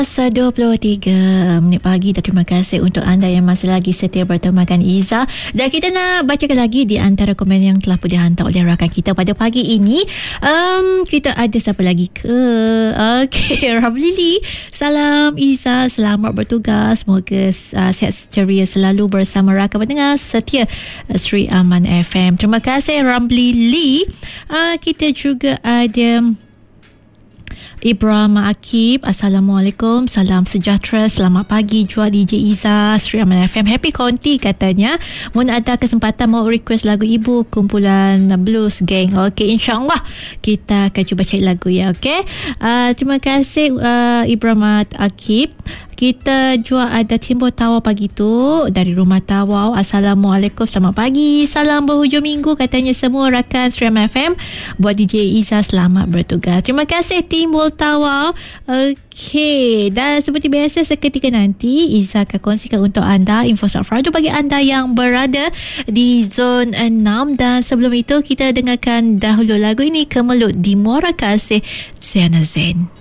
23 pagi dan terima kasih untuk anda yang masih lagi setia bertemakan Izzah. Dan kita nak bacakan lagi di antara komen yang telah pun dihantar oleh rakan kita pada pagi ini. Kita ada siapa lagi ke? Okey, Ramlili. Salam Izzah, selamat bertugas. Semoga sihat ceria selalu bersama rakan pendengar setia Sri Aman FM. Terima kasih Ramlili. Kita juga ada Ibrahim Akib. Assalamualaikum, salam sejahtera, selamat pagi Jua DJ Izzah Sri Aman FM. Happy Konti katanya. Mohon ada kesempatan mau request lagu ibu kumpulan Blues Gang. Okey, insyaAllah kita akan cuba cari lagu ya. Okey, terima kasih Ibrahim Akib. Kita juga ada Timbul Tawau pagi tu dari rumah Tawau. Assalamualaikum, selamat pagi, salam berhujung minggu katanya semua rakan Stream FM. Buat DJ Izzah selamat bertugas. Terima kasih Timbul Tawau. Okey, dan seperti biasa seketika nanti Izzah akan kongsikan untuk anda info Safrado bagi anda yang berada di zon 6. Dan sebelum itu kita dengarkan dahulu lagu ini, Kemelut di Muara Kasih Ziana Zain.